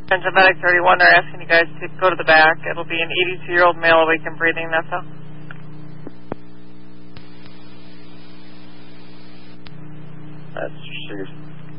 Engine Medic 31, they're asking you guys to go to the back. It'll be an 82-year-old male awake and breathing, that's all. That's